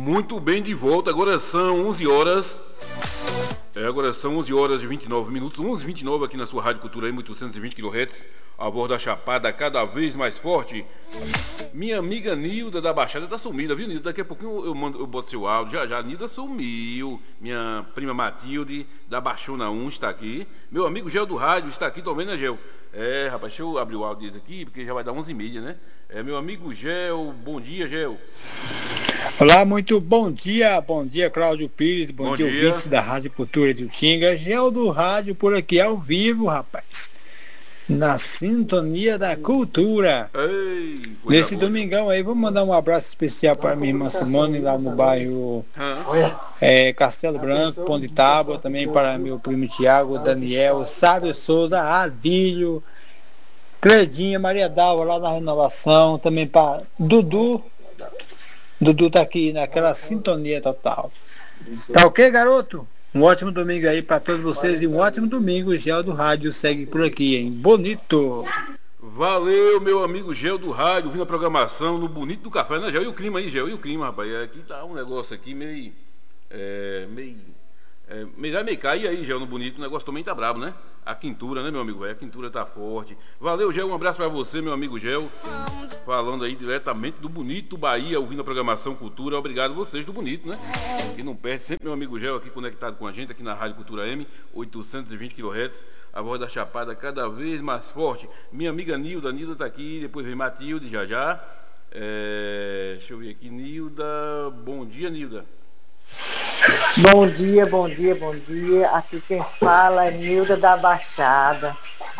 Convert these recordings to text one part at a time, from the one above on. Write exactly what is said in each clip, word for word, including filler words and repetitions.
Muito bem, de volta. Agora são onze horas. É, agora são onze horas e vinte e nove minutos. onze e vinte e nove aqui na sua Rádio Cultura M oitocentos e vinte quilohertz. A voz da Chapada cada vez mais forte. Minha amiga Nilda da Baixada tá sumida, viu, Nilda? Daqui a pouquinho eu, mando, eu boto seu áudio. Já já, a Nilda sumiu. Minha prima Matilde da Baixona um está aqui. Meu amigo Gel do Rádio está aqui também, né, Gel? É, rapaz, deixa eu abrir o áudio deles aqui, porque já vai dar onze e meia, né? É, meu amigo Gel, bom dia, Gel. Olá, muito bom dia, bom dia, Cláudio Pires, bom, bom dia, dia, ouvintes da Rádio Cultura de Utinga. Gel do Rádio por aqui ao vivo, rapaz. Na sintonia da cultura. Ei, Nesse boa. Domingão aí, vamos mandar um abraço especial para minha irmã Simone, lá no bairro é, Castelo Branco, Pão de Tábua, também para meu primo Tiago, Daniel, Sábio Souza, Adílio, Cledinha, Maria Dalva, lá na Renovação, também para Dudu. Dudu tá aqui naquela sintonia total. Tá ok, garoto? Um ótimo domingo aí para todos vocês e um ótimo domingo. O Gel do Rádio segue por aqui, hein? Bonito! Valeu, meu amigo Gel do Rádio, vindo a programação no Bonito do Café, né, Gel? E o clima aí, Gel? E o clima, rapaz? Aqui tá um negócio aqui meio... É, meio... É, meio, meio cair aí, Gel, no Bonito. O negócio também tá brabo, né? A quintura, né, meu amigo? A quintura tá forte. Valeu, Gel. Um abraço pra você, meu amigo Gel. Falando aí diretamente do Bonito, Bahia, ouvindo a programação Cultura. Obrigado a vocês do Bonito, né? Que não perde sempre meu amigo Gel aqui conectado com a gente, aqui na Rádio Cultura M, oitocentos e vinte quilohertz. A voz da Chapada cada vez mais forte. Minha amiga Nilda, Nilda tá aqui. Depois vem Matilde, já já. É, deixa eu ver aqui, Nilda. Bom dia, Nilda. Bom dia, bom dia, bom dia. Aqui quem fala é Nilda da Baixada.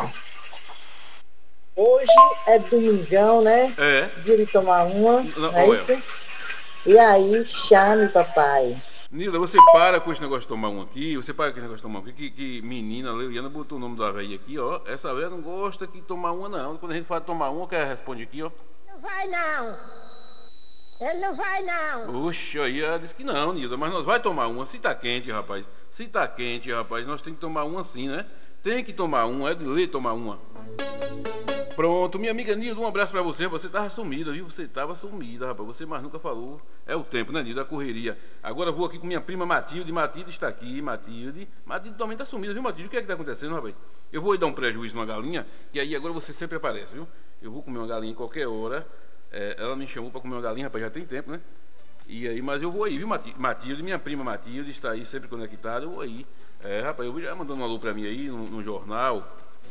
Hoje é domingão, né? É. Dia de tomar uma, não, não é isso? É. E aí, chame, papai. Nilda, você para com esse negócio de tomar um aqui, você para com esse negócio de tomar um aqui, que, que menina, Leiliana botou o nome da velha aqui, ó. Essa velha não gosta de tomar uma, não. Quando a gente fala de tomar uma, o que ela responde aqui, ó? Não vai, não. Ele não vai, não. Oxe, aí ela disse que não, Nilda, mas nós vai tomar uma. Se tá quente, rapaz. Se tá quente, rapaz, nós temos que tomar uma sim, né? Tem que tomar uma, é de lei tomar uma. Pronto, minha amiga Nilda, um abraço pra você. Você tava sumida, viu? Você tava sumida, rapaz. Você mais nunca falou. É o tempo, né, Nilda? A correria. Agora eu vou aqui com minha prima Matilde. Matilde está aqui, Matilde. Matilde também tá sumida, viu, Matilde? O que é que tá acontecendo, rapaz? Eu vou dar um prejuízo numa galinha, e aí agora você sempre aparece, viu? Eu vou comer uma galinha em qualquer hora. É, ela me chamou para comer uma galinha, rapaz, já tem tempo, né? E aí, mas eu vou aí, viu, Matilde, minha prima Matilde está aí sempre conectada, eu vou aí. É, rapaz, eu já mandando um alô para mim aí no, no jornal,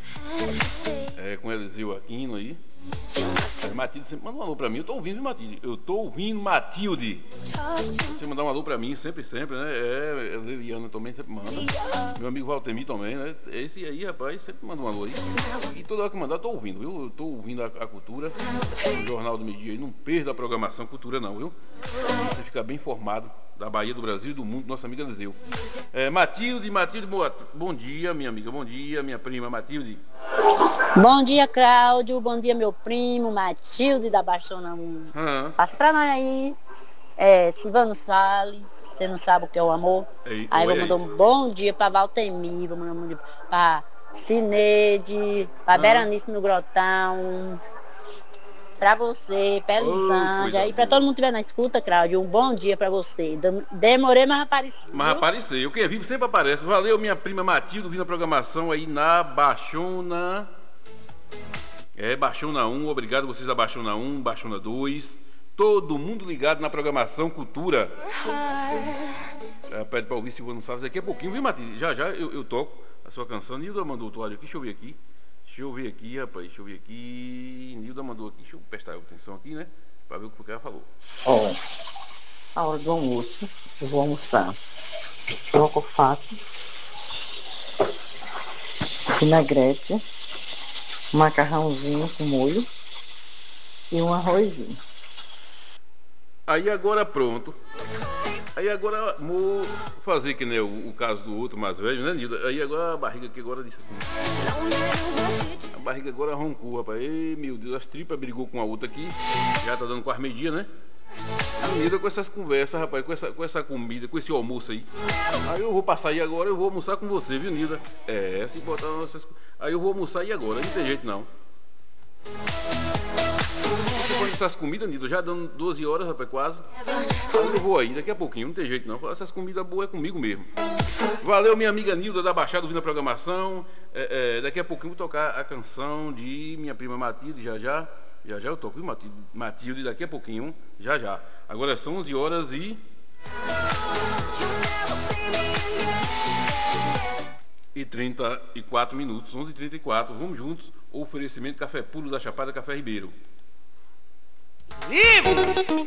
é, com Eliseu Aquino aí. É, Matilde sempre manda um alô para mim, eu tô ouvindo, viu, Matilde? Eu tô ouvindo, Matilde. Você mandar um alô para mim, sempre, sempre, né? É, a Liliana também sempre manda. Meu amigo Valtemir também, né? Esse aí, rapaz, sempre manda um alô aí. E toda hora que mandar, eu tô ouvindo, viu? Eu tô ouvindo a, a cultura, o Jornal do Meio Dia aí. Não perda a programação Cultura, não, viu? Você fica bem informado da Bahia, do Brasil e do mundo, nossa amiga Eliseu. É, Matilde, Matilde, boa, bom dia, minha amiga, bom dia, minha prima Matilde. Bom dia, Cláudio, bom dia, meu primo, Matilde da Baixona um. Uhum. Passa pra nós aí, é, Silvano Sale, você não sabe o que é o amor. Ei, aí oi, vou mandar um bom dia pra Valtemir, vou mandar um dia pra Cineide, pra uhum. Beranice no Grotão, pra você, pra Elisângela, oh, e pra todo mundo que estiver na escuta, Cláudio, um bom dia pra você. Demorei, mas apareci. Mas apareceu, eu que é vivo sempre aparece. Valeu, minha prima Matilde, vindo a programação aí na Baixona. É, Baixona um, obrigado vocês da Baixona um, Baixona dois. Todo mundo ligado na programação Cultura. É, pede pra ouvir Silvano Salles daqui a pouquinho, viu, Matilde? Já, já eu, eu toco a sua canção. Nilda mandou o áudio aqui, deixa eu ver aqui. Deixa eu ver aqui, rapaz, deixa eu ver aqui. Nilda mandou aqui, deixa eu prestar atenção aqui, né? Pra ver o que ela falou. Ó, a hora do almoço, eu vou almoçar. Trocofato, vinagrete, um macarrãozinho com molho e um arrozinho. Aí agora pronto. Aí agora vou fazer que nem o, o caso do outro mais velho, né, Nilda? Aí agora a barriga aqui agora disse assim. A barriga agora roncou, rapaz. Ei, meu Deus, as tripas brigou com a outra aqui. Já tá dando quase meio-dia, né? A Nilda com essas conversas, rapaz, com essa, com essa comida, com esse almoço aí. Aí eu vou passar aí agora, eu vou almoçar com você, viu, Nilda? É, se botar nossas... Aí eu vou almoçar aí agora, não tem jeito não. Você pode essas comidas, Nildo, já dando doze horas, rapaz, quase. Eu não vou aí, daqui a pouquinho, não tem jeito não. Essas comidas boas é comigo mesmo. Valeu, minha amiga Nilda da Baixada, ouvindo a programação. É, é, daqui a pouquinho vou tocar a canção de minha prima Matilde, já já. Já já eu toco, viu, Matilde? Matilde, daqui a pouquinho, já já. Agora são onze horas e... E trinta e quatro minutos, onze e trinta e quatro. Vamos juntos. Oferecimento Café Puro da Chapada, Café Ribeiro. Vivo!